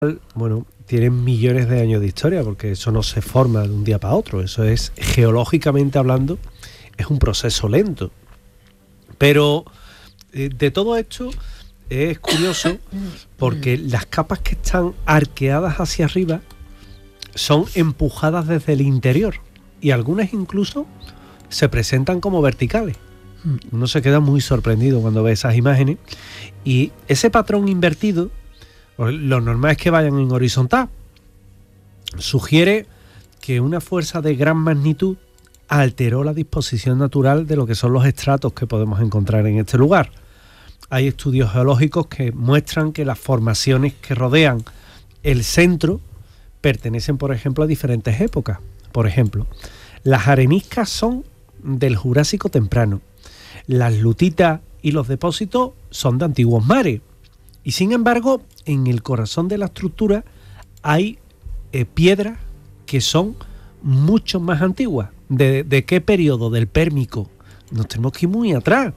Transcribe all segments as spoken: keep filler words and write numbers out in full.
bueno, tienen millones de años de historia, porque eso no se forma de un día para otro. Eso es, geológicamente hablando, es un proceso lento. Pero eh, de todo esto es curioso porque las capas que están arqueadas hacia arriba son empujadas desde el interior y algunas incluso se presentan como verticales. Uno se queda muy sorprendido cuando ve esas imágenes, y ese patrón invertido, lo normal es que vayan en horizontal. Sugiere que una fuerza de gran magnitud alteró la disposición natural de lo que son los estratos que podemos encontrar en este lugar. Hay estudios geológicos que muestran que las formaciones que rodean el centro pertenecen, por ejemplo, a diferentes épocas. Por ejemplo, las areniscas son del Jurásico temprano, las lutitas y los depósitos son de antiguos mares. Y sin embargo, en el corazón de la estructura hay eh, piedras que son mucho más antiguas. ¿De, de qué periodo? Del Pérmico. Nos tenemos que ir muy atrás.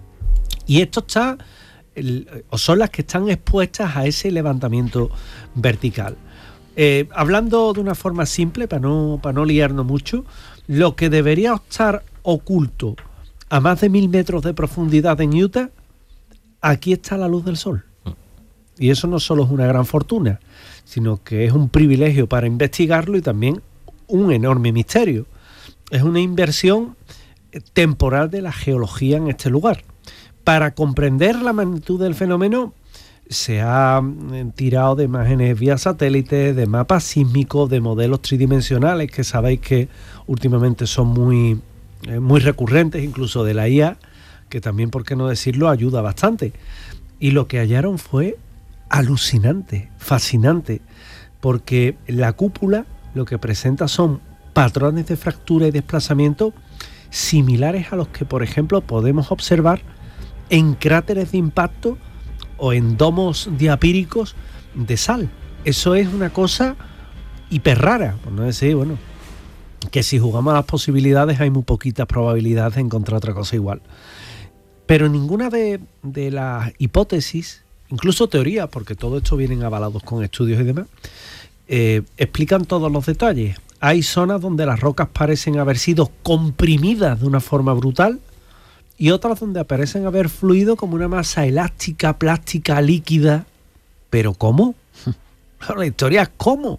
Y esto está, el, o son las que están expuestas a ese levantamiento vertical. Eh, hablando de una forma simple, para no, para no liarnos mucho, lo que debería estar oculto a más de mil metros de profundidad en Utah, aquí está la luz del sol. Y eso no solo es una gran fortuna, sino que es un privilegio para investigarlo y también un enorme misterio. Es una inversión temporal de la geología en este lugar. Para comprender la magnitud del fenómeno, se ha tirado de imágenes vía satélite, de mapas sísmicos, de modelos tridimensionales, que sabéis que últimamente son muy, eh, muy recurrentes, incluso de la I A, que también, por qué no decirlo, ayuda bastante. Y lo que hallaron fue alucinante, fascinante, porque la cúpula lo que presenta son patrones de fractura y desplazamiento similares a los que, por ejemplo, podemos observar en cráteres de impacto o en domos diapíricos de sal. Eso es una cosa hiper rara, por no decir, bueno, que si jugamos a las posibilidades hay muy poquitas probabilidades de encontrar otra cosa igual. Pero ninguna de, de las hipótesis, incluso teorías, porque todo esto vienen avalados con estudios y demás, eh, explican todos los detalles. Hay zonas donde las rocas parecen haber sido comprimidas de una forma brutal y otras donde parecen haber fluido como una masa elástica, plástica, líquida. ¿Pero cómo? La historia es cómo.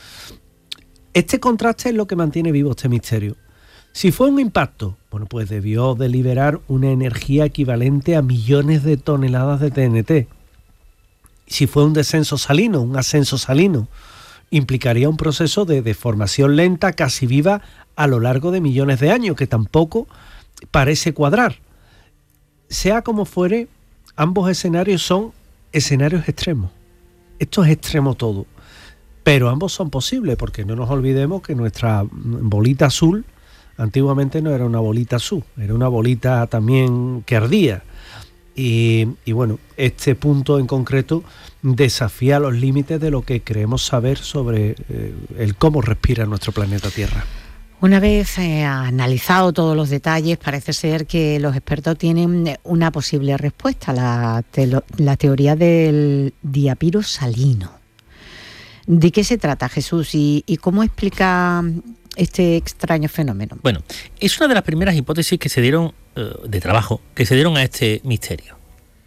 Este contraste es lo que mantiene vivo este misterio. Si fue un impacto, bueno, pues debió de liberar una energía equivalente a millones de toneladas de T N T. Si fue un descenso salino, un ascenso salino, implicaría un proceso de deformación lenta, casi viva, a lo largo de millones de años, que tampoco parece cuadrar. Sea como fuere, ambos escenarios son escenarios extremos. Esto es extremo todo. Pero ambos son posibles, porque no nos olvidemos que nuestra bolita azul antiguamente no era una bolita azul, era una bolita también que ardía. Y, y bueno, este punto en concreto desafía los límites de lo que creemos saber sobre eh, el cómo respira nuestro planeta Tierra. Una vez eh, analizado todos los detalles, parece ser que los expertos tienen una posible respuesta, la, te- la teoría del diapiro salino. ¿De qué se trata, Jesús? ¿Y, y cómo explica este extraño fenómeno? Bueno, es una de las primeras hipótesis que se dieron eh, de trabajo, que se dieron a este misterio.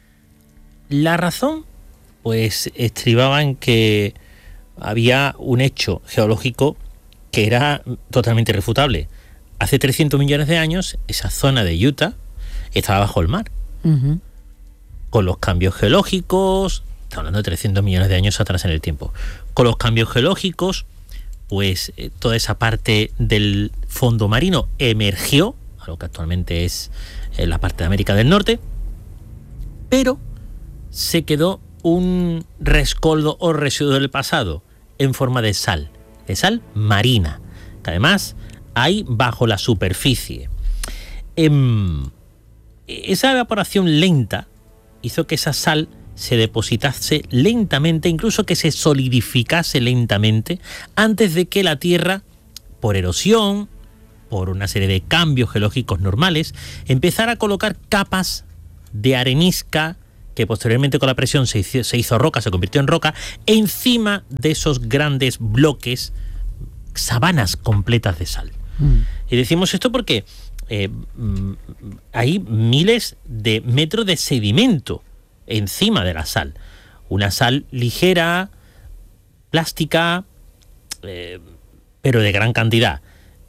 La razón, pues, estribaba en que había un hecho geológico que era totalmente irrefutable. Hace trescientos millones de años, esa zona de Utah estaba bajo el mar. Uh-huh. Con los cambios geológicos, estamos hablando de trescientos millones de años atrás en el tiempo, con los cambios geológicos, pues eh, toda esa parte del fondo marino emergió a lo que actualmente es eh, la parte de América del Norte, pero se quedó un rescoldo o residuo del pasado en forma de sal, de sal marina, que además hay bajo la superficie. Eh, esa evaporación lenta hizo que esa sal se depositase lentamente, incluso que se solidificase lentamente, antes de que la Tierra, por erosión, por una serie de cambios geológicos normales, empezara a colocar capas de arenisca que posteriormente con la presión se hizo, se hizo roca, se convirtió en roca, encima de esos grandes bloques, sabanas completas de sal. Mm. Y decimos esto porque eh, hay miles de metros de sedimento encima de la sal. Una sal ligera, plástica, eh, pero de gran cantidad.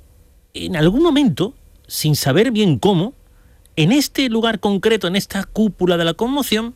En algún momento, sin saber bien cómo, en este lugar concreto, en esta cúpula de la conmoción,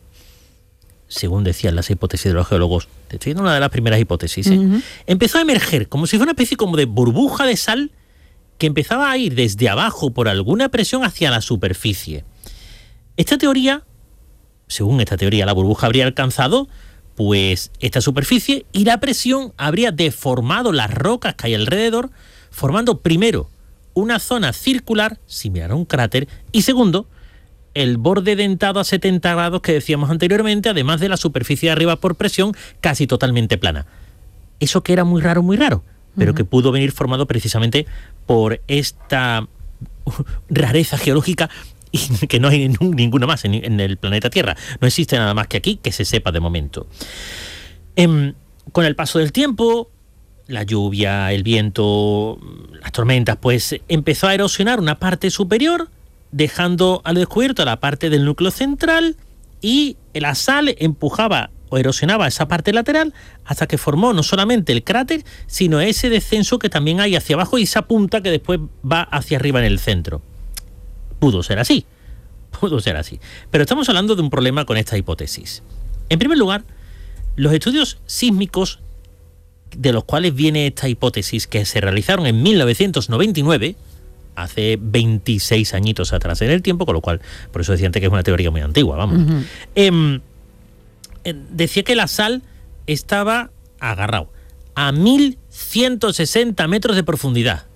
según decían las hipótesis de los geólogos, te estoy dando una de las primeras hipótesis, ¿eh? Uh-huh. Empezó a emerger como si fuera una especie como de burbuja de sal que empezaba a ir desde abajo por alguna presión hacia la superficie. Esta teoría, según esta teoría, la burbuja habría alcanzado pues esta superficie y la presión habría deformado las rocas que hay alrededor, formando primero una zona circular similar a un cráter y segundo, el borde dentado a setenta grados que decíamos anteriormente, además de la superficie de arriba por presión casi totalmente plana. Eso que era muy raro, muy raro, pero uh-huh. que pudo venir formado precisamente por esta rareza geológica y que no hay ninguna más en, en el planeta Tierra. No existe nada más que aquí que se sepa de momento. Eh, con el paso del tiempo, la lluvia, el viento, las tormentas, pues empezó a erosionar una parte superior, dejando al descubierto la parte del núcleo central y la sal empujaba o erosionaba esa parte lateral hasta que formó no solamente el cráter, sino ese descenso que también hay hacia abajo y esa punta que después va hacia arriba en el centro. Pudo ser así, pudo ser así. Pero estamos hablando de un problema con esta hipótesis. En primer lugar, los estudios sísmicos de los cuales viene esta hipótesis, que se realizaron en mil novecientos noventa y nueve, hace veintiséis añitos atrás en el tiempo, con lo cual, por eso decían que es una teoría muy antigua, vamos. Uh-huh. Eh, eh, decía que la sal estaba agarrado a mil ciento sesenta metros de profundidad.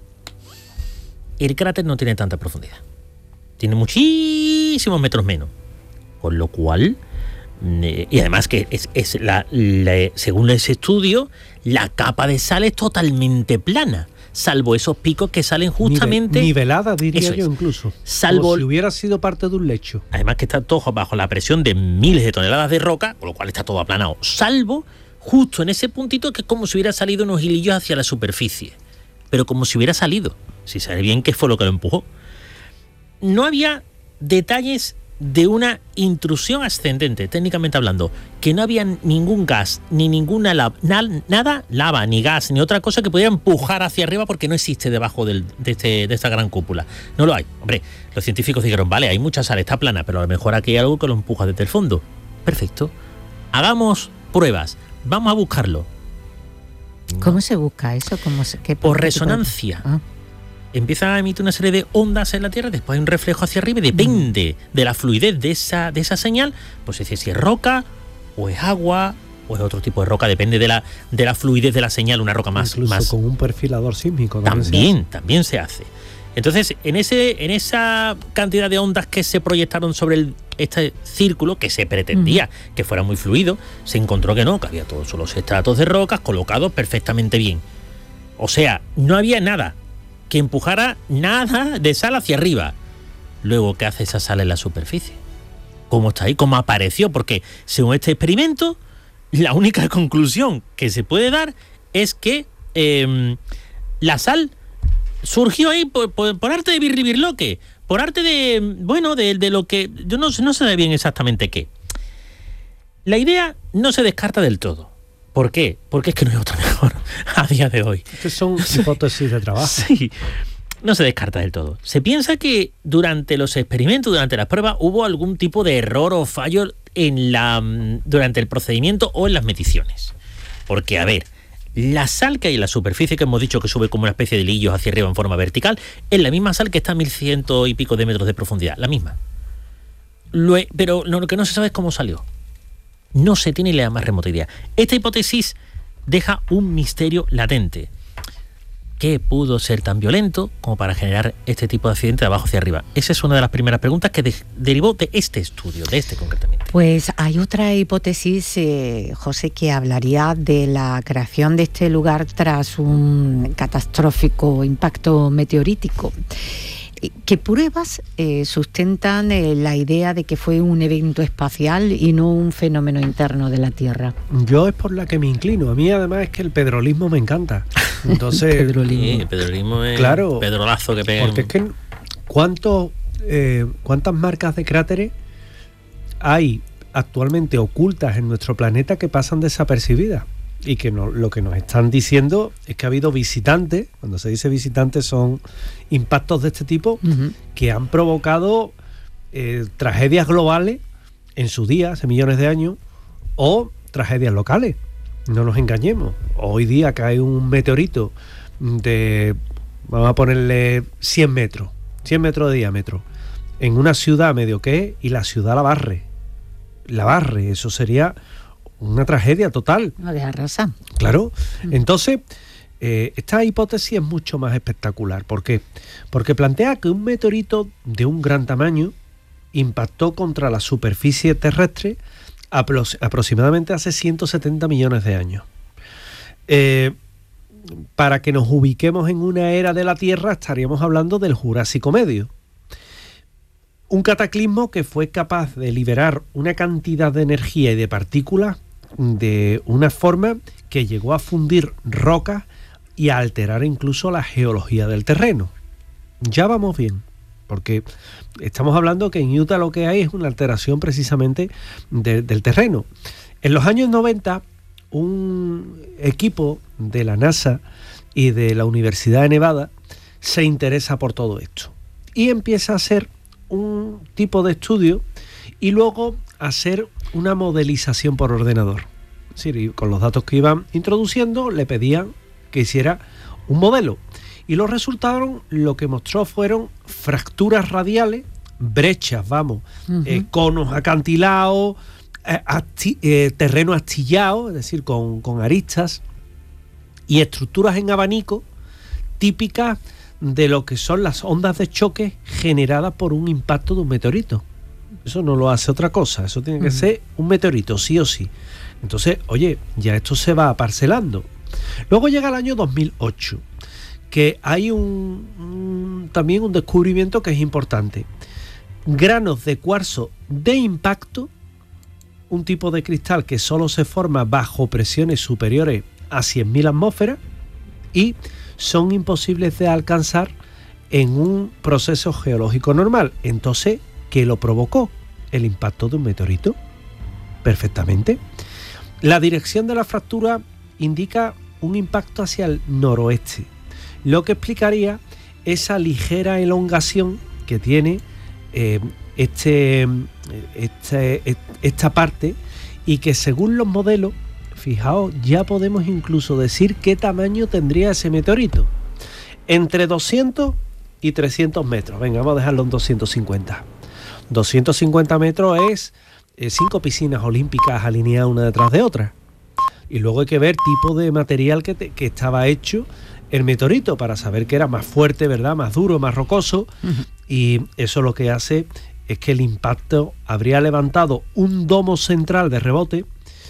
El cráter no tiene tanta profundidad. Tiene muchísimos metros menos. Con lo cual, eh, y además que es, es la, la, según ese estudio, la capa de sal es totalmente plana, salvo esos picos que salen justamente... Nivelada, diría yo, es. incluso. Salvo, como si hubiera sido parte de un lecho. Además que está todo bajo la presión de miles de toneladas de roca, con lo cual está todo aplanado, salvo justo en ese puntito que es como si hubiera salido unos hilillos hacia la superficie. Pero como si hubiera salido, si sabe bien qué fue lo que lo empujó. No había detalles de una intrusión ascendente, técnicamente hablando, que no había ningún gas, ni ninguna lava, na, nada, lava, ni gas, ni otra cosa que pudiera empujar hacia arriba porque no existe debajo del, de, este, de esta gran cúpula. No lo hay. Hombre, los científicos dijeron, vale, hay mucha sal, está plana, pero a lo mejor aquí hay algo que lo empuja desde el fondo. Perfecto. Hagamos pruebas. Vamos a buscarlo. ¿Cómo no. se busca eso? ¿Cómo se, qué, Por resonancia. Ah. Empieza a emitir una serie de ondas en la Tierra, después hay un reflejo hacia arriba y depende mm. de la fluidez de esa, de esa señal, pues es decir, si es roca, o es agua, o es otro tipo de roca, depende de la, de la fluidez de la señal, una roca más... Incluso más, con un perfilador sísmico. También, se también se hace. Entonces, en ese en esa cantidad de ondas que se proyectaron sobre el, este círculo, que se pretendía mm. que fuera muy fluido, se encontró que no, que había todos los estratos de rocas colocados perfectamente bien. O sea, no había nada que empujara nada de sal hacia arriba. Luego, ¿qué hace esa sal en la superficie? ¿Cómo está ahí? ¿Cómo apareció? Porque, según este experimento, la única conclusión que se puede dar es que eh, la sal surgió ahí por, por, por arte de birlibirloque, por arte de, bueno, de, de lo que... Yo no, no sé bien exactamente qué. La idea no se descarta del todo. ¿Por qué? Porque es que no hay otra mejor a día de hoy. Estas son hipótesis de trabajo. Sí, no se descarta del todo. Se piensa que durante los experimentos, durante las pruebas, hubo algún tipo de error o fallo en la, durante el procedimiento o en las mediciones. Porque, a ver, la sal que hay en la superficie, que hemos dicho que sube como una especie de hilillos hacia arriba en forma vertical, es la misma sal que está a mil cien y pico de metros de profundidad, la misma. Lo, pero lo que no se sabe es cómo salió. No se tiene la más remota idea. Esta hipótesis deja un misterio latente. ¿Qué pudo ser tan violento como para generar este tipo de accidente de abajo hacia arriba? Esa es una de las primeras preguntas que de, derivó de este estudio, de este concretamente. Pues hay otra hipótesis, eh, José, que hablaría de la creación de este lugar tras un catastrófico impacto meteorítico. ¿Qué pruebas eh, sustentan eh, la idea de que fue un evento espacial y no un fenómeno interno de la Tierra? Yo es por la que me inclino. A mí además es que el pedrolismo me encanta. Entonces, pedrolismo. Sí, el pedrolismo es claro, pedrolazo que pega. Porque es que ¿cuántos, eh, ¿cuántas marcas de cráteres hay actualmente ocultas en nuestro planeta que pasan desapercibidas? Y que no, lo que nos están diciendo es que ha habido visitantes, cuando se dice visitantes son impactos de este tipo, uh-huh. que han provocado eh, tragedias globales en su día, hace millones de años, o tragedias locales. No nos engañemos. Hoy día cae un meteorito de, vamos a ponerle cien metros, cien metros de diámetro, en una ciudad medio que, y la ciudad la barre. La barre, eso sería una tragedia total. No deja arrasar. Claro. Entonces, eh, esta hipótesis es mucho más espectacular. ¿Por qué? Porque plantea que un meteorito de un gran tamaño impactó contra la superficie terrestre apro- aproximadamente hace ciento setenta millones de años. Eh, para que nos ubiquemos en una era de la Tierra, estaríamos hablando del Jurásico Medio. Un cataclismo que fue capaz de liberar una cantidad de energía y de partículas de una forma que llegó a fundir rocas y a alterar incluso la geología del terreno. Ya vamos bien, porque estamos hablando que en Utah lo que hay es una alteración precisamente de, del terreno. En los años noventa, un equipo de la NASA y de la Universidad de Nevada se interesa por todo esto y empieza a hacer un tipo de estudio y luego hacer una modelización por ordenador. Es decir, con los datos que iban introduciendo le pedían que hiciera un modelo y los resultados lo que mostró fueron fracturas radiales, brechas, vamos, uh-huh. eh, conos acantilados, eh, asti- eh, terreno astillado, es decir, con, con aristas y estructuras en abanico típicas de lo que son las ondas de choque generadas por un impacto de un meteorito. Eso no lo hace otra cosa, eso tiene que uh-huh. ser un meteorito, sí o sí. Entonces, oye, ya esto se va parcelando. Luego llega el año dos mil ocho, que hay un, un también un descubrimiento que es importante. Granos de cuarzo de impacto, un tipo de cristal que solo se forma bajo presiones superiores a cien mil atmósferas y son imposibles de alcanzar en un proceso geológico normal. Entonces, ¿qué lo provocó? El impacto de un meteorito. Perfectamente. La dirección de la fractura indica un impacto hacia el noroeste, lo que explicaría esa ligera elongación que tiene eh, este, este, esta parte y que según los modelos, fijaos, ya podemos incluso decir qué tamaño tendría ese meteorito. Entre doscientos y trescientos metros. Venga, vamos a dejarlo en doscientos cincuenta. doscientos cincuenta metros es eh, cinco piscinas olímpicas alineadas una detrás de otra. Y luego hay que ver tipo de material que, te, que estaba hecho el meteorito para saber que era más fuerte, ¿verdad? Más duro, más rocoso. Uh-huh. Y eso lo que hace es que el impacto habría levantado un domo central de rebote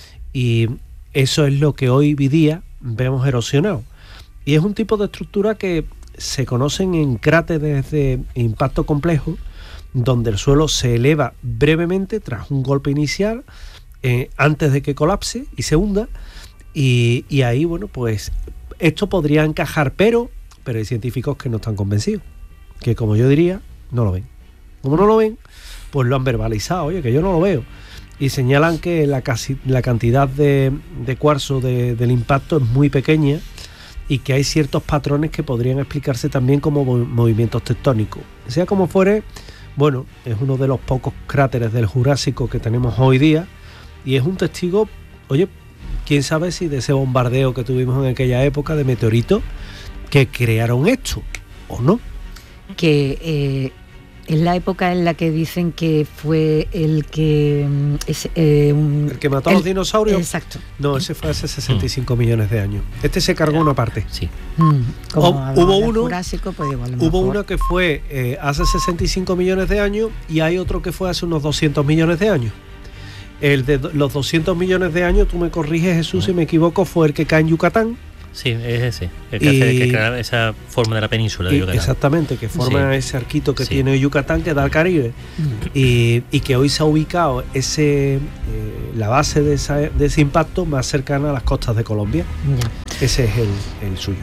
y eso es lo que hoy día vemos erosionado. Y es un tipo de estructura que se conocen en cráteres de impacto complejo, donde el suelo se eleva brevemente tras un golpe inicial, eh, antes de que colapse y se hunda. Y, y ahí, bueno, pues esto podría encajar, pero, pero hay científicos que no están convencidos, que como yo diría, no lo ven. Como no lo ven, pues lo han verbalizado, oye, que yo no lo veo. Y señalan que la, casi, la cantidad de, de cuarzo de, del impacto es muy pequeña y que hay ciertos patrones que podrían explicarse también como movimientos tectónicos. Sea como fuere, bueno, es uno de los pocos cráteres del Jurásico que tenemos hoy día y es un testigo, oye, quién sabe si de ese bombardeo que tuvimos en aquella época de meteoritos que crearon esto o no. Que eh, es la época en la que dicen que fue el que es, eh, un, el que mató el, a los dinosaurios. Exacto. No, ese fue hace sesenta y cinco mm. millones de años. Este se cargó una parte. Sí. Mm, o, hubo uno, Jurásico, pues igual, hubo uno que fue eh, hace sesenta y cinco millones de años y hay otro que fue hace unos doscientos millones de años. El de los doscientos millones de años, tú me corriges, Jesús, si me equivoco, fue el que cae en Yucatán, sí, es ese. El que, y, hace, que crea esa forma de la península de Yucatán. Exactamente, que forma sí. ese arquito que sí. tiene Yucatán, que da al Caribe. Mm. Y, y que hoy se ha ubicado ese eh, la base de, esa, de ese impacto más cercana a las costas de Colombia. Mm. Ese es el, el suyo.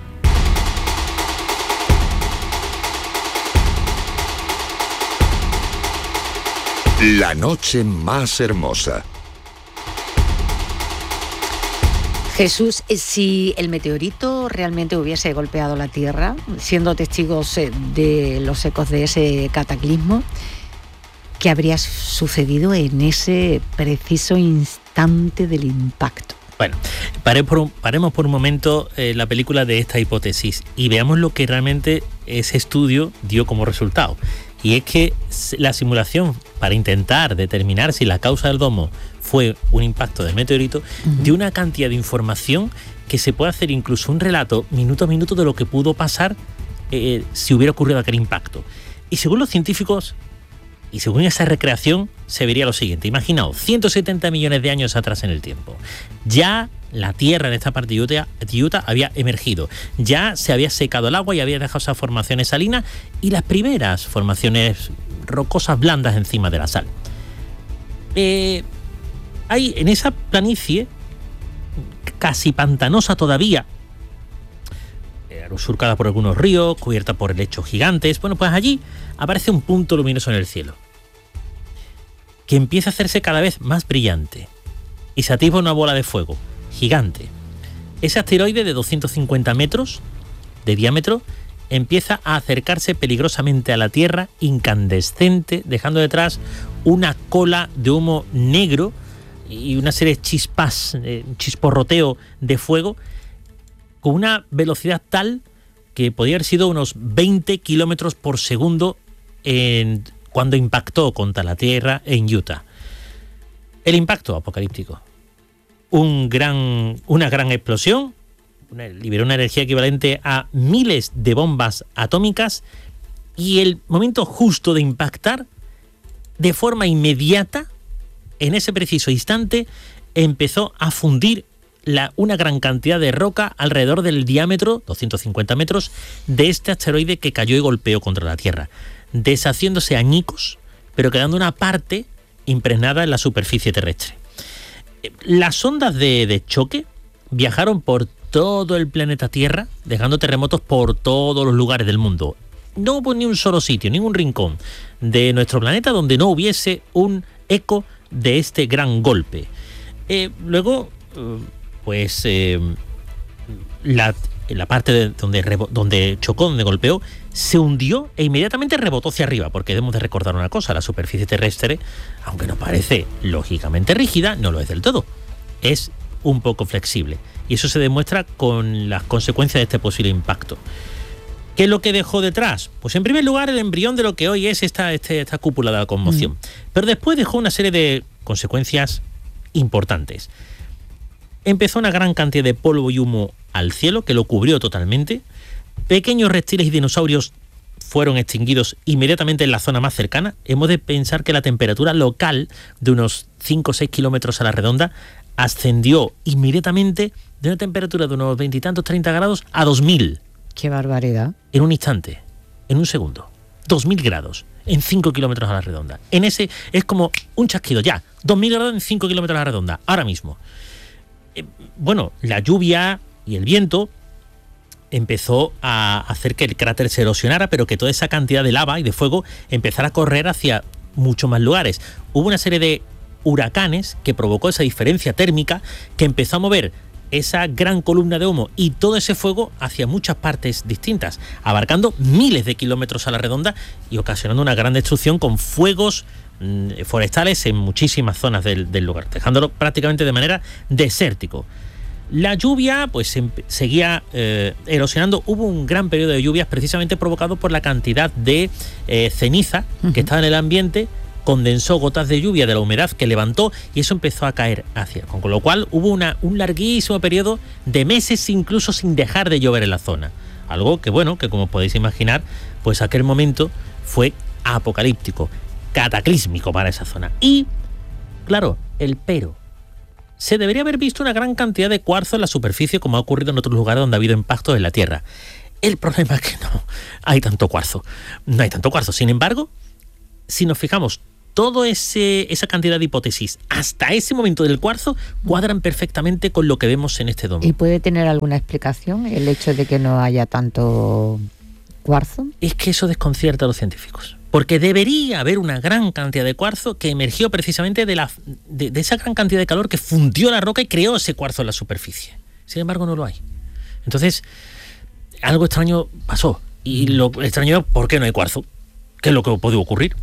La noche más hermosa. Jesús, si el meteorito realmente hubiese golpeado la Tierra, siendo testigos de los ecos de ese cataclismo, ¿qué habría sucedido en ese preciso instante del impacto? Bueno, pare por un, paremos por un momento eh, la película de esta hipótesis y veamos lo que realmente ese estudio dio como resultado. Y es que la simulación para intentar determinar si la causa del domo fue un impacto del meteorito uh-huh. dio una cantidad de información que se puede hacer incluso un relato minuto a minuto de lo que pudo pasar eh, si hubiera ocurrido aquel impacto. Y según los científicos, y según esa recreación, se vería lo siguiente. Imaginaos, ciento setenta millones de años atrás en el tiempo. Ya la Tierra en esta parte de Utah, de Utah había emergido. Ya se había secado el agua y había dejado esas formaciones salinas y las primeras formaciones rocosas blandas encima de la sal. Eh, hay en esa planicie, casi pantanosa todavía, eh, surcada por algunos ríos, cubierta por helechos gigantes, bueno, pues allí aparece un punto luminoso en el cielo, que empieza a hacerse cada vez más brillante y se atisba una bola de fuego gigante. Ese asteroide de doscientos cincuenta metros de diámetro empieza a acercarse peligrosamente a la Tierra, incandescente, dejando detrás una cola de humo negro y una serie de chispas, eh, un chisporroteo de fuego con una velocidad tal que podía haber sido unos veinte kilómetros por segundo en, cuando impactó contra la Tierra en Utah. El impacto apocalíptico. Un gran, una gran explosión, una, liberó una energía equivalente a miles de bombas atómicas y el momento justo de impactar, de forma inmediata, en ese preciso instante, empezó a fundir la, una gran cantidad de roca alrededor del diámetro, doscientos cincuenta metros, de este asteroide que cayó y golpeó contra la Tierra, deshaciéndose añicos, pero quedando una parte impregnada en la superficie terrestre. Las ondas de, de choque viajaron por todo el planeta Tierra, dejando terremotos por todos los lugares del mundo. No hubo ni un solo sitio, ningún rincón de nuestro planeta donde no hubiese un eco de este gran golpe. Eh, luego, pues, eh, la, la parte de donde, rebo, donde chocó, donde golpeó, se hundió e inmediatamente rebotó hacia arriba, porque debemos de recordar una cosa, la superficie terrestre, aunque nos parece lógicamente rígida, no lo es del todo, es un poco flexible, y eso se demuestra con las consecuencias de este posible impacto. ¿Qué es lo que dejó detrás? Pues en primer lugar el embrión de lo que hoy es esta, este, esta cúpula de la conmoción, mm. pero después dejó una serie de consecuencias importantes. Empezó una gran cantidad de polvo y humo al cielo que lo cubrió totalmente. Pequeños reptiles y dinosaurios fueron extinguidos inmediatamente en la zona más cercana. Hemos de pensar que la temperatura local de unos cinco o seis kilómetros a la redonda ascendió inmediatamente de una temperatura de unos veintitantos, treinta grados a dos mil. ¡Qué barbaridad! En un instante, en un segundo. dos mil grados en cinco kilómetros a la redonda. En ese es como un chasquido, ya. dos mil grados en cinco kilómetros a la redonda, ahora mismo. Eh, bueno, la lluvia y el viento empezó a hacer que el cráter se erosionara, pero que toda esa cantidad de lava y de fuego empezara a correr hacia muchos más lugares. Hubo una serie de huracanes que provocó esa diferencia térmica que empezó a mover esa gran columna de humo y todo ese fuego hacia muchas partes distintas, abarcando miles de kilómetros a la redonda y ocasionando una gran destrucción con fuegos mmm, forestales en muchísimas zonas del, del lugar, dejándolo prácticamente de manera desértico. La lluvia pues seguía eh, erosionando. Hubo un gran periodo de lluvias precisamente provocado por la cantidad de eh, ceniza uh-huh. que estaba en el ambiente. Condensó gotas de lluvia de la humedad que levantó y eso empezó a caer hacia, con lo cual hubo una, un larguísimo periodo de meses incluso sin dejar de llover en la zona. Algo que, bueno, que como podéis imaginar, pues aquel momento fue apocalíptico, cataclísmico para esa zona. Y, claro, el pero, se debería haber visto una gran cantidad de cuarzo en la superficie, como ha ocurrido en otros lugares donde ha habido impactos en la Tierra. El problema es que no hay tanto cuarzo. No hay tanto cuarzo. Sin embargo, si nos fijamos, toda esa cantidad de hipótesis hasta ese momento del cuarzo cuadran perfectamente con lo que vemos en este domo. ¿Y puede tener alguna explicación el hecho de que no haya tanto cuarzo? Es que eso desconcierta a los científicos. Porque debería haber una gran cantidad de cuarzo que emergió precisamente de, la, de, de esa gran cantidad de calor que fundió la roca y creó ese cuarzo en la superficie. Sin embargo, no lo hay. Entonces, algo extraño pasó. Y lo extraño es por qué no hay cuarzo. ¿Qué es lo que puede ocurrir?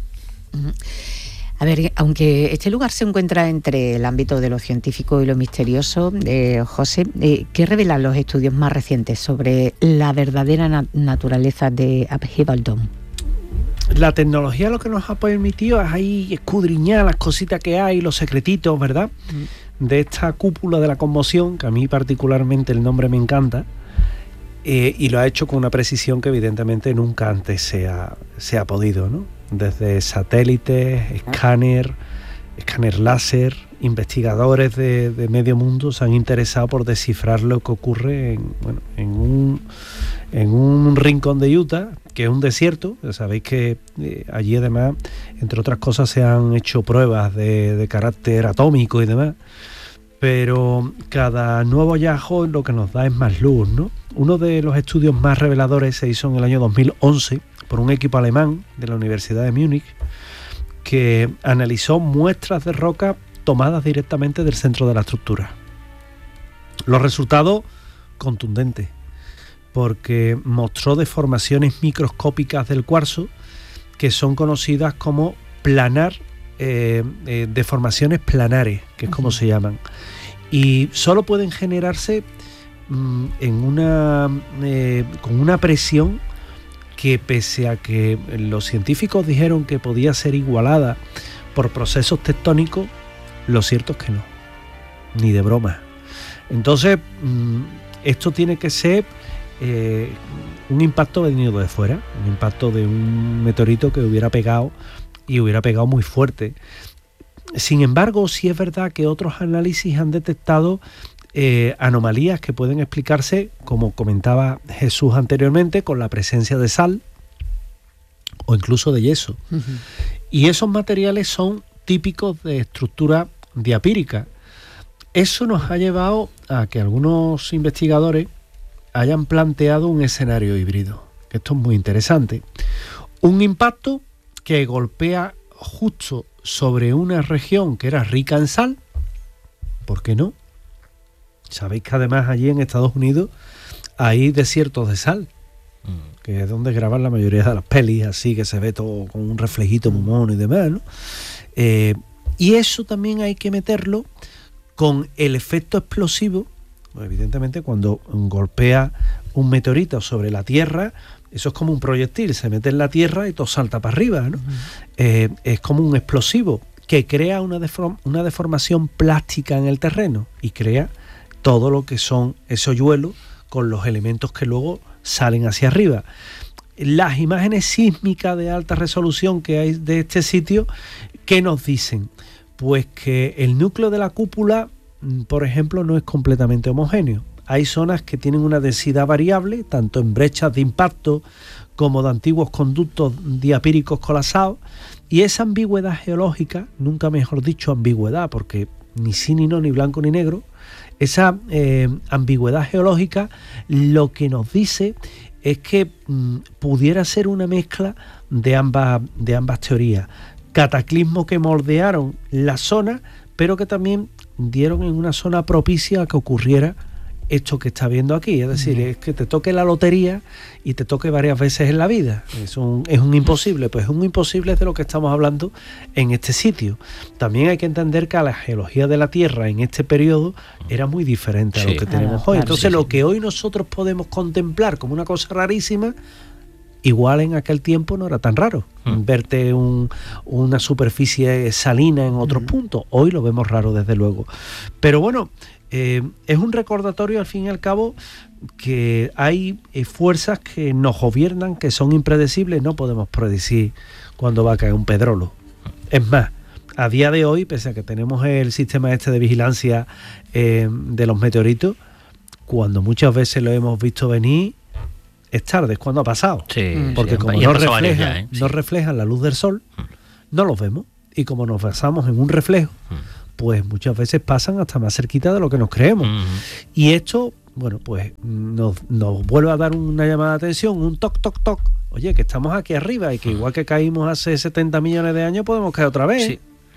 A ver, aunque este lugar se encuentra entre el ámbito de lo científico y lo misterioso, eh, José, eh, ¿qué revelan los estudios más recientes sobre la verdadera na- naturaleza de Upheaval Dome? La tecnología lo que nos ha permitido es ahí escudriñar las cositas que hay, los secretitos, ¿verdad? Mm. De esta cúpula de la conmoción, que a mí particularmente el nombre me encanta, eh, y lo ha hecho con una precisión que evidentemente nunca antes se ha, se ha podido, ¿no? Desde satélites, escáner, escáner láser, investigadores de, de medio mundo se han interesado por descifrar lo que ocurre en, bueno, en, un, en un rincón de Utah, que es un desierto. Ya sabéis que eh, allí además, entre otras cosas, se han hecho pruebas de, de carácter atómico y demás, pero cada nuevo hallazgo lo que nos da es más luz, ¿no? Uno de los estudios más reveladores se hizo en el año dos mil once por un equipo alemán de la Universidad de Múnich, que analizó muestras de roca tomadas directamente del centro de la estructura. Los resultados contundentes, porque mostró deformaciones microscópicas del cuarzo que son conocidas como planar, eh, eh, deformaciones planares, que es como se llaman, y solo pueden generarse mmm, en una eh, con una presión que, pese a que los científicos dijeron que podía ser igualada por procesos tectónicos, lo cierto es que no, ni de broma. Entonces, mmm, esto tiene que ser eh, un impacto venido de fuera, un impacto de un meteorito que hubiera pegado y hubiera pegado muy fuerte. Sin embargo, sí es verdad que otros análisis han detectado eh, anomalías que pueden explicarse, como comentaba Jesús anteriormente, con la presencia de sal o incluso de yeso. Uh-huh. Y esos materiales son típicos de estructura diapírica. Eso nos ha llevado a que algunos investigadores hayan planteado un escenario híbrido. Esto es muy interesante. Un impacto que golpea justo sobre una región que era rica en sal. ¿Por qué no? Sabéis que además allí en Estados Unidos hay desiertos de sal, mm. que es donde graban la mayoría de las pelis, así que se ve todo con un reflejito muy mono y demás, ¿no? Eh, y eso también hay que meterlo con el efecto explosivo. Bueno, evidentemente cuando golpea un meteorito sobre la Tierra, eso es como un proyectil, se mete en la Tierra y todo salta para arriba, ¿no? Uh-huh. Eh, es como un explosivo que crea una, deform- una deformación plástica en el terreno y crea todo lo que son esos hoyuelos con los elementos que luego salen hacia arriba. Las imágenes sísmicas de alta resolución que hay de este sitio, ¿qué nos dicen? Pues que el núcleo de la cúpula, por ejemplo, no es completamente homogéneo. Hay zonas que tienen una densidad variable, tanto en brechas de impacto como de antiguos conductos diapíricos colapsados, y esa ambigüedad geológica, nunca mejor dicho ambigüedad, porque ni sí ni no, ni blanco ni negro, esa eh, ambigüedad geológica lo que nos dice es que mmm, pudiera ser una mezcla de ambas, de ambas teorías. Cataclismos que moldearon la zona, pero que también dieron en una zona propicia a que ocurriera esto que está viendo aquí. Es decir, uh-huh. es que te toque la lotería y te toque varias veces en la vida. Es un, es un imposible. Pues es un imposible de lo que estamos hablando en este sitio. También hay que entender que la geología de la Tierra en este periodo era muy diferente a sí. lo que tenemos ah, hoy. Claro, Entonces sí, lo sí. que hoy nosotros podemos contemplar como una cosa rarísima, igual en aquel tiempo no era tan raro. Mm. Verte un, una superficie salina en otros mm. puntos. Hoy lo vemos raro, desde luego. Pero bueno, eh, es un recordatorio al fin y al cabo que hay eh, fuerzas que nos gobiernan, que son impredecibles. No podemos predecir cuándo va a caer un pedrolo. Es más, a día de hoy, pese a que tenemos el sistema este de vigilancia eh, de los meteoritos, cuando muchas veces lo hemos visto venir, es tarde, es cuando ha pasado. Sí, porque sí, como y han no, pasado varios refleja, ya, ¿eh? Sí. no reflejan la luz del sol, no los vemos. Y como nos basamos en un reflejo, pues muchas veces pasan hasta más cerquita de lo que nos creemos. Mm. Y esto, bueno, pues nos, nos vuelve a dar una llamada de atención, un toc, toc, toc. Oye, que estamos aquí arriba y que igual que caímos hace setenta millones de años, podemos caer otra vez. Sí.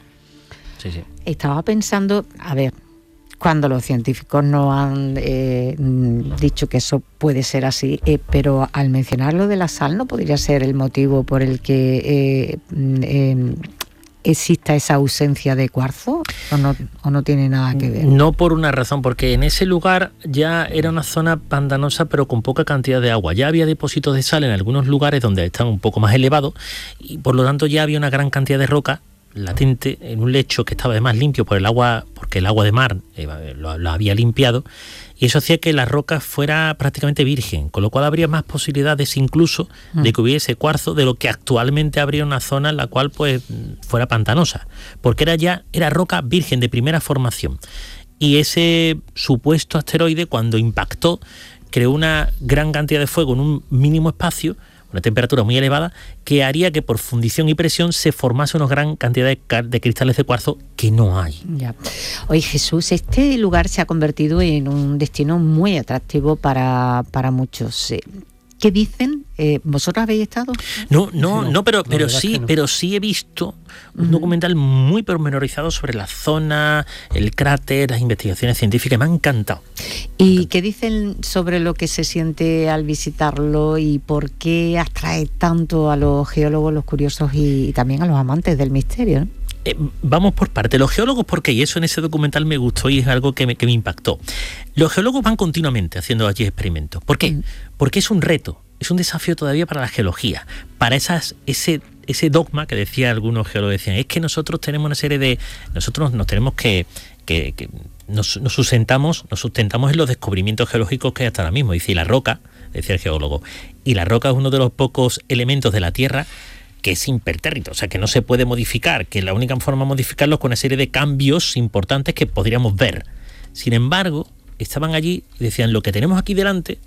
Sí, sí. Estaba pensando, a ver, cuando los científicos no han eh, dicho que eso puede ser así, eh, pero al mencionar lo de la sal, ¿no podría ser el motivo por el que eh, eh, exista esa ausencia de cuarzo? ¿O no, o no tiene nada que ver? No por una razón, porque en ese lugar ya era una zona pantanosa pero con poca cantidad de agua. Ya había depósitos de sal en algunos lugares donde están un poco más elevados y por lo tanto ya había una gran cantidad de roca latente en un lecho que estaba además limpio por el agua, porque el agua de mar eh, lo, lo había limpiado, y eso hacía que la roca fuera prácticamente virgen, con lo cual habría más posibilidades incluso mm. de que hubiese cuarzo de lo que actualmente habría una zona en la cual pues fuera pantanosa, porque era ya era roca virgen de primera formación. Y ese supuesto asteroide, cuando impactó, creó una gran cantidad de fuego en un mínimo espacio, una temperatura muy elevada, que haría que por fundición y presión se formase una gran cantidad de, de cristales de cuarzo que no hay. Ya. Oye, Jesús, este lugar se ha convertido en un destino muy atractivo para, para muchos. ¿Qué dicen? Eh, ¿Vosotros habéis estado? No, no, no, no pero, pero sí, no. pero sí he visto un uh-huh. documental muy pormenorizado sobre la zona, el cráter, las investigaciones científicas. Me ha encantado. ¿Y qué dicen sobre lo que se siente al visitarlo y por qué atrae tanto a los geólogos, los curiosos y, y también a los amantes del misterio, ¿no? Eh, vamos por parte. Los geólogos, porque y eso en ese documental me gustó y es algo que me, que me impactó. Los geólogos van continuamente haciendo allí experimentos. ¿Por qué? Mm. Porque es un reto, es un desafío todavía para la geología, para esas ese ese dogma que decía algunos geólogos, decían, es que nosotros tenemos una serie de, nosotros nos tenemos que, que, que nos, nos sustentamos, nos sustentamos en los descubrimientos geológicos que hay hasta ahora mismo. Dice, la roca, decía el geólogo, y la roca es uno de los pocos elementos de la Tierra que es impertérrito, o sea, que no se puede modificar, que la única forma de modificarlo es con una serie de cambios importantes que podríamos ver. Sin embargo, estaban allí y decían, lo que tenemos aquí delante,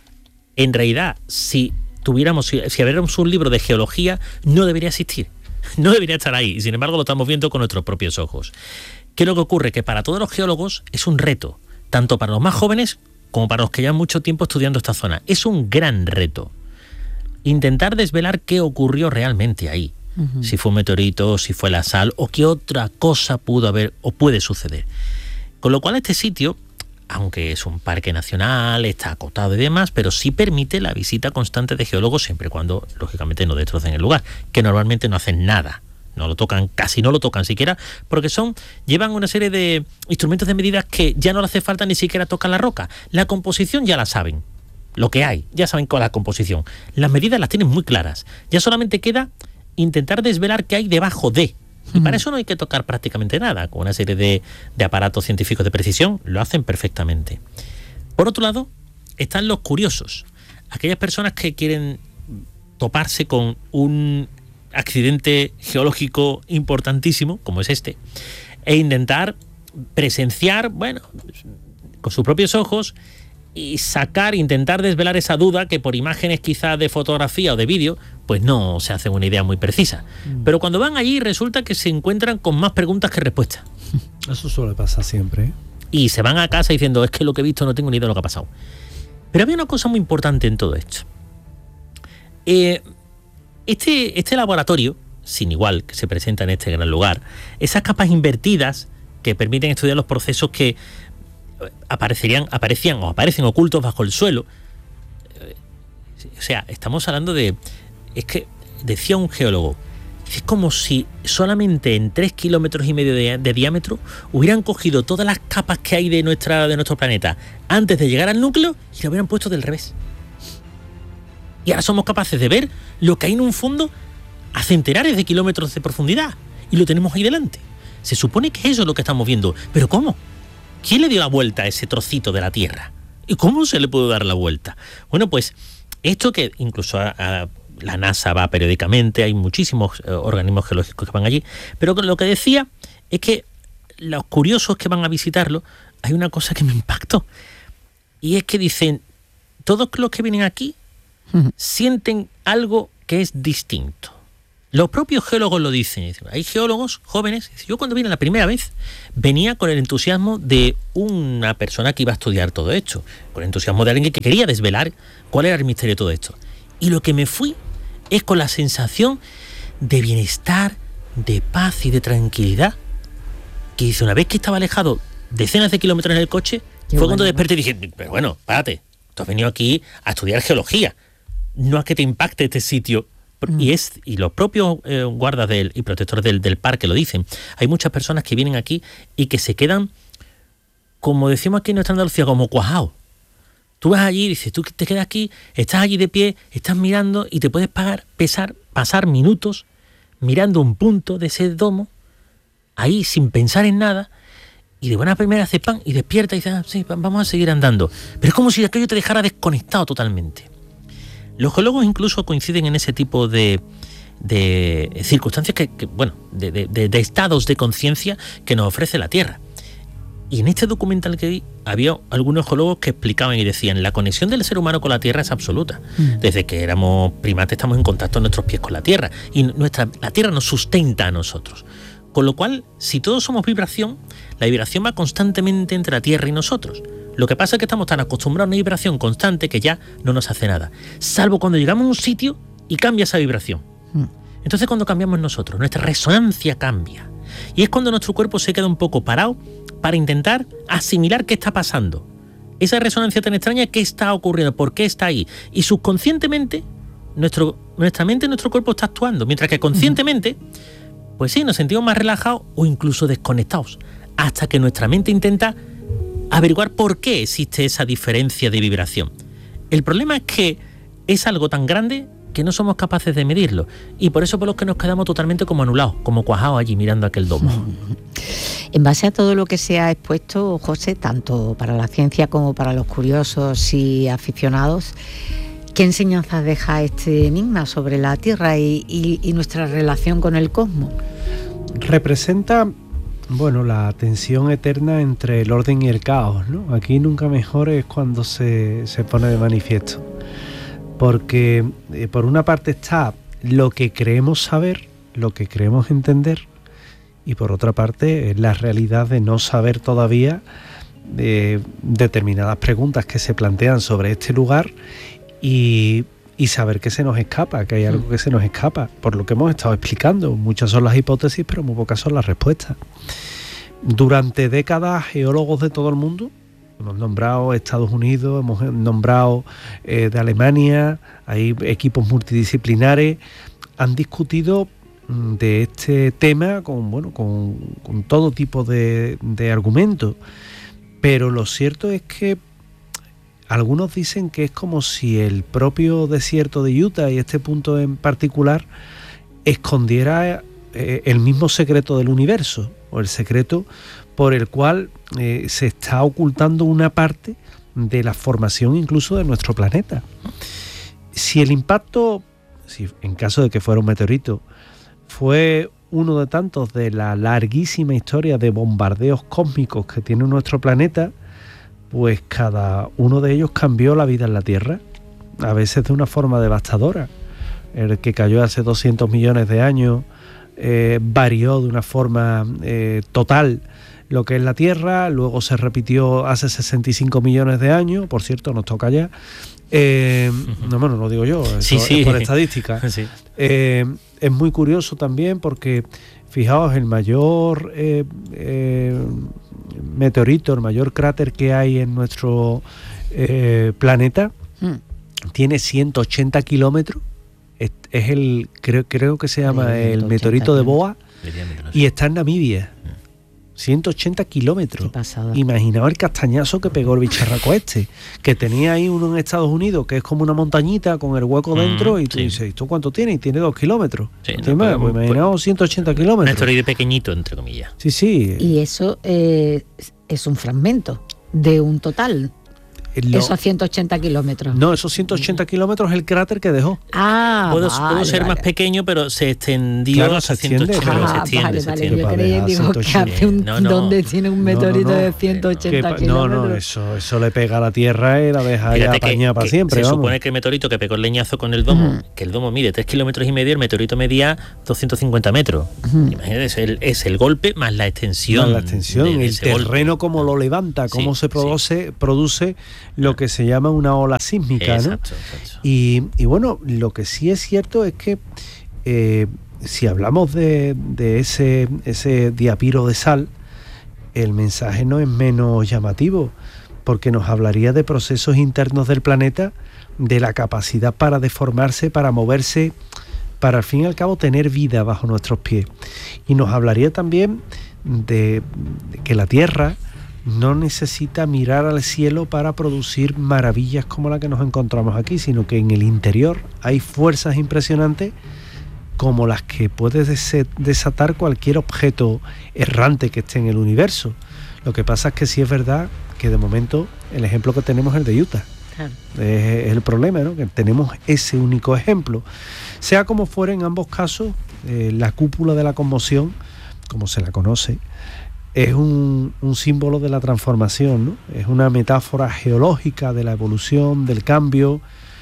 en realidad, si tuviéramos, si, si abriéramos un libro de geología, no debería existir, no debería estar ahí, y sin embargo lo estamos viendo con nuestros propios ojos. ¿Qué es lo que ocurre? Que para todos los geólogos es un reto, tanto para los más jóvenes como para los que llevan mucho tiempo estudiando esta zona. Es un gran reto. Intentar desvelar qué ocurrió realmente ahí. Uh-huh. Si fue un meteorito, si fue la sal o qué otra cosa pudo haber o puede suceder. Con lo cual este sitio, aunque es un parque nacional, está acotado y demás, pero sí permite la visita constante de geólogos siempre y cuando, lógicamente, no destrocen el lugar, que normalmente no hacen nada. No lo tocan, casi no lo tocan siquiera, porque son llevan una serie de instrumentos de medidas que ya no le hace falta ni siquiera tocar la roca. La composición ya la saben. Lo que hay, ya saben cuál es la composición. Las medidas las tienen muy claras. Ya solamente queda intentar desvelar qué hay debajo de. Y para eso no hay que tocar prácticamente nada. Con una serie de, de aparatos científicos de precisión lo hacen perfectamente. Por otro lado, están los curiosos. Aquellas personas que quieren toparse con un accidente geológico importantísimo, como es este, e intentar presenciar, bueno, con sus propios ojos, y sacar, intentar desvelar esa duda que por imágenes quizás de fotografía o de vídeo, pues no se hace una idea muy precisa. Mm. Pero cuando van allí resulta que se encuentran con más preguntas que respuestas. Eso suele pasar siempre, ¿eh? Y se van a casa diciendo, es que lo que he visto no tengo ni idea de lo que ha pasado. Pero había una cosa muy importante en todo esto. Eh, este, este laboratorio, sin igual, que se presenta en este gran lugar, esas capas invertidas que permiten estudiar los procesos que aparecerían, aparecían o aparecen ocultos bajo el suelo. O sea, estamos hablando de... Es que, decía un geólogo, es como si solamente en tres kilómetros y medio de, de diámetro hubieran cogido todas las capas que hay de, nuestra, de nuestro planeta antes de llegar al núcleo y lo hubieran puesto del revés. Y ahora somos capaces de ver lo que hay en un fondo a centenares de kilómetros de profundidad y lo tenemos ahí delante. Se supone que eso es lo que estamos viendo. ¿Pero cómo? ¿Quién le dio la vuelta a ese trocito de la Tierra? ¿Y cómo se le puede dar la vuelta? Bueno, pues esto que incluso ha, ha la NASA va periódicamente, hay muchísimos eh, organismos geológicos que van allí, pero lo que decía es que los curiosos que van a visitarlo, hay una cosa que me impactó, y es que dicen, todos los que vienen aquí uh-huh. sienten algo que es distinto. Los propios geólogos lo dicen. Hay geólogos jóvenes. Yo cuando vine la primera vez venía con el entusiasmo de una persona que iba a estudiar todo esto, con el entusiasmo de alguien que quería desvelar cuál era el misterio de todo esto. Y lo que me fui es con la sensación de bienestar, de paz y de tranquilidad, que dice, una vez que estaba alejado decenas de kilómetros en el coche, Qué fue bueno, cuando desperté y dije, pero bueno, párate, tú has venido aquí a estudiar geología, no a que te impacte este sitio. Y es y los propios eh, guardas del, y protectores del, del parque lo dicen. Hay muchas personas que vienen aquí y que se quedan, como decimos aquí en nuestra Andalucía, como cuajados. Tú vas allí y dices, tú te quedas aquí, estás allí de pie, estás mirando y te puedes pagar, pesar, pasar minutos mirando un punto de ese domo, ahí sin pensar en nada, y de buena primera hace pan y despierta y dices, ah, sí, vamos a seguir andando. Pero es como si aquello te dejara desconectado totalmente. Los geólogos incluso coinciden en ese tipo de, de circunstancias, que, que bueno, de, de, de estados de conciencia que nos ofrece la Tierra. Y en este documental que vi, había algunos geólogos que explicaban y decían, la conexión del ser humano con la Tierra es absoluta. Mm. Desde que éramos primates estamos en contacto nuestros pies con la Tierra, y nuestra, la Tierra nos sustenta a nosotros. Con lo cual, si todos somos vibración, la vibración va constantemente entre la Tierra y nosotros. Lo que pasa es que estamos tan acostumbrados a una vibración constante que ya no nos hace nada, salvo cuando llegamos a un sitio y cambia esa vibración. Entonces, cuando cambiamos nosotros, nuestra resonancia cambia. Y es cuando nuestro cuerpo se queda un poco parado para intentar asimilar qué está pasando. Esa resonancia tan extraña, ¿qué está ocurriendo? ¿Por qué está ahí? Y subconscientemente, nuestro, nuestra mente y nuestro cuerpo está actuando, mientras que conscientemente, pues sí, nos sentimos más relajados o incluso desconectados, hasta que nuestra mente intenta averiguar por qué existe esa diferencia de vibración. El problema es que es algo tan grande que no somos capaces de medirlo, y por eso por los que nos quedamos totalmente como anulados, como cuajados allí mirando aquel domo. En base a todo lo que se ha expuesto, José, tanto para la ciencia como para los curiosos y aficionados, ¿qué enseñanzas deja este enigma sobre la Tierra y, y, y nuestra relación con el cosmos? Representa, bueno, la tensión eterna entre el orden y el caos, ¿no? Aquí nunca mejor es cuando se, se pone de manifiesto. Porque eh, por una parte está lo que creemos saber, lo que creemos entender, y por otra parte es la realidad de no saber todavía eh, determinadas preguntas que se plantean sobre este lugar y, y saber que se nos escapa, que hay algo que se nos escapa, por lo que hemos estado explicando. Muchas son las hipótesis, pero muy pocas son las respuestas. Durante décadas, geólogos de todo el mundo, hemos nombrado Estados Unidos, hemos nombrado eh, de Alemania, hay equipos multidisciplinares, han discutido mm, de este tema con, bueno, con, con todo tipo de, de argumentos. Pero lo cierto es que algunos dicen que es como si el propio desierto de Utah, y este punto en particular, escondiera eh, el mismo secreto del universo, o el secreto por el cual eh, se está ocultando una parte de la formación incluso de nuestro planeta. Si el impacto, si en caso de que fuera un meteorito, fue uno de tantos de la larguísima historia de bombardeos cósmicos que tiene nuestro planeta, pues cada uno de ellos cambió la vida en la Tierra, a veces de una forma devastadora. El que cayó hace doscientos millones de años eh, varió de una forma eh, total lo que es la Tierra, luego se repitió hace sesenta y cinco millones de años, por cierto, nos toca ya. Eh, no, bueno, lo digo yo, eso sí, sí. es por estadística. Sí. Eh, es muy curioso también porque, fijaos, el mayor eh, eh, meteorito, el mayor cráter que hay en nuestro eh, planeta, mm. tiene ciento ochenta kilómetros. Es, es el, creo, creo que se llama el meteorito de Boa, y está en Namibia. ciento ochenta kilómetros. Imaginaos el castañazo que pegó el bicharraco este, que tenía ahí uno en Estados Unidos, que es como una montañita con el hueco mm, dentro, y tú sí. dices, ¿tú cuánto tiene? Y tiene dos kilómetros. Sí, no, más, pues, imaginaos ciento ochenta kilómetros. Un asteroide pequeñito, entre comillas. Sí, sí. Y eso eh, es un fragmento de un total. Lo, esos ciento ochenta kilómetros. No, esos ciento ochenta kilómetros es el cráter que dejó. Ah, puedo, vale, puedo ser vale. más pequeño, pero se extendió Claro, hasta se extiende, ciento ochenta, pero- se Ah, extiende, vale, se vale, extiende. yo para creía, dejar digo, que ciento ochenta. hace un, No, no. donde tiene un meteorito No, no, no. de ciento Que ochenta pa- no, kilómetros. no, eso, eso le pega a la Tierra y la deja ya Fíjate que, apañada para que siempre. se vamos. supone que el meteorito que pegó el leñazo con el domo, Ujú. que el domo mide tres kilómetros y medio, el meteorito medía doscientos cincuenta metros. Ujú. Imagínate, es el, es el golpe más la extensión. Más la extensión, de- de el ese golpe. terreno como lo levanta, cómo Sí, se produce, produce lo que se llama una ola sísmica, ¿no? Exacto, exacto. Y, y bueno, lo que sí es cierto es que eh, si hablamos de, de ese, ese diapiro de sal, el mensaje no es menos llamativo, porque nos hablaría de procesos internos del planeta, de la capacidad para deformarse, para moverse, para al fin y al cabo tener vida bajo nuestros pies. Y nos hablaría también de, de que la Tierra no necesita mirar al cielo para producir maravillas como la que nos encontramos aquí, sino que en el interior hay fuerzas impresionantes como las que puede dese- desatar cualquier objeto errante que esté en el universo. Lo que pasa es que sí es verdad que de momento el ejemplo que tenemos es el de Utah. Claro. Es el problema, ¿no? Que tenemos ese único ejemplo. Sea como fuera, en ambos casos, eh, la cúpula de la conmoción, como se la conoce, es un, un símbolo de la transformación, ¿no? Es una metáfora geológica de la evolución, del cambio,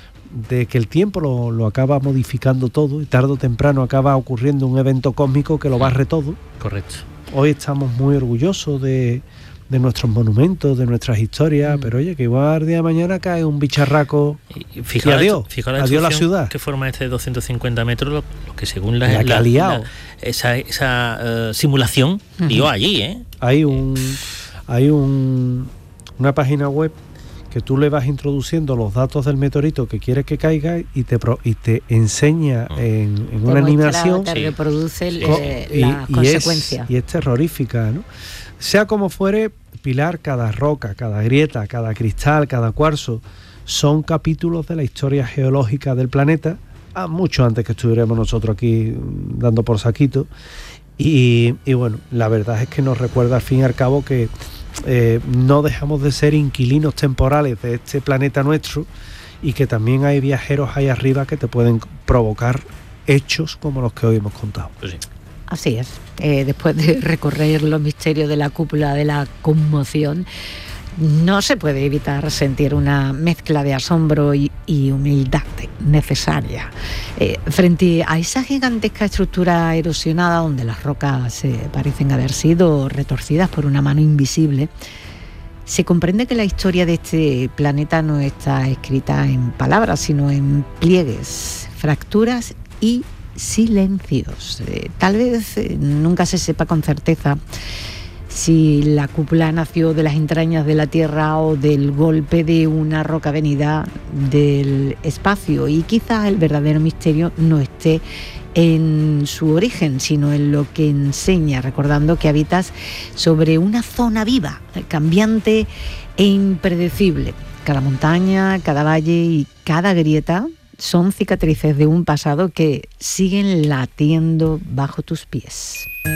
de que el tiempo lo, lo acaba modificando todo y tarde o temprano acaba ocurriendo un evento cósmico que lo barre todo. Correcto. Hoy estamos muy orgullosos de, de nuestros monumentos, de nuestras historias, Mm. pero oye, que igual al día de mañana cae un bicharraco. Y fijaos, Y adiós, fijaos adiós la destrucción ciudad. que forma este de doscientos cincuenta metros, lo, lo que según la, La que ha liado. esa, esa eh, simulación Ujú. dio allí, ¿eh? Hay un hay un, una página web que tú le vas introduciendo los datos del meteorito que quieres que caiga y te pro- y te enseña Mm. en, en Te una muestra, animación te Sí. reproduce el- Sí, co- eh, y, las y es, consecuencias. y es terrorífica, ¿no? Sea como fuere, Pilar, cada roca, cada grieta, cada cristal, cada cuarzo son capítulos de la historia geológica del planeta, ah, mucho antes que estuviéramos nosotros aquí mm, dando por saquito. Y, y bueno, la verdad es que nos recuerda al fin y al cabo que eh, no dejamos de ser inquilinos temporales de este planeta nuestro y que también hay viajeros ahí arriba que te pueden provocar hechos como los que hoy hemos contado. Pues sí. Así es. Eh, después de recorrer los misterios de la cúpula de la conmoción, no se puede evitar sentir una mezcla de asombro y, y humildad necesaria. Eh, frente a esa gigantesca estructura erosionada donde las rocas eh, parecen haber sido retorcidas por una mano invisible, se comprende que la historia de este planeta no está escrita en palabras, sino en pliegues, fracturas y silencios. Eh, tal vez eh, nunca se sepa con certeza si la cúpula nació de las entrañas de la Tierra o del golpe de una roca venida del espacio, y quizás el verdadero misterio no esté en su origen, sino en lo que enseña, recordando que habitas sobre una zona viva, cambiante e impredecible. Cada montaña, cada valle y cada grieta son cicatrices de un pasado que siguen latiendo bajo tus pies.